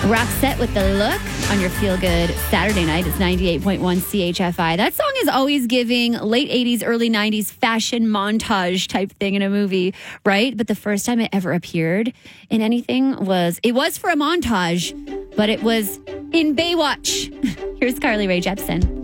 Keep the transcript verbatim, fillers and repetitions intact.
Roxette with The Look on your feel-good Saturday night. It's ninety-eight point one C H F I. That song is always giving late eighties, early nineties fashion montage type thing in a movie, right? But the first time it ever appeared in anything was, it was for a montage, but it was in Baywatch. Here's Carly Rae Jepsen.